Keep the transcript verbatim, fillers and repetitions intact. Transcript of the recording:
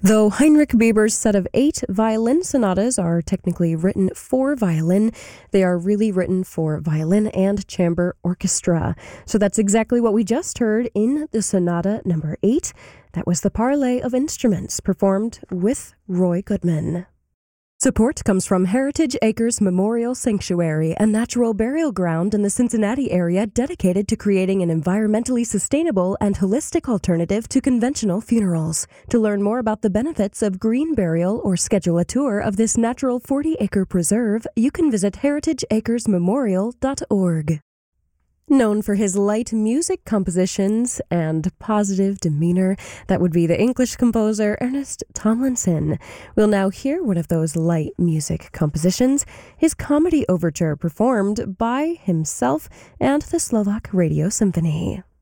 Though Heinrich Bieber's set of eight violin sonatas are technically written for violin, they are really written for violin and chamber orchestra. So that's exactly what we just heard in the sonata number eight. That was the Parley of Instruments, performed with Roy Goodman. Support comes from Heritage Acres Memorial Sanctuary, a natural burial ground in the Cincinnati area dedicated to creating an environmentally sustainable and holistic alternative to conventional funerals. To learn more about the benefits of green burial or schedule a tour of this natural forty-acre preserve, you can visit heritage acres memorial dot org. Known for his light music compositions and positive demeanor, that would be the English composer Ernest Tomlinson. We'll now hear one of those light music compositions, his comedy overture performed by himself and the Slovak Radio Symphony.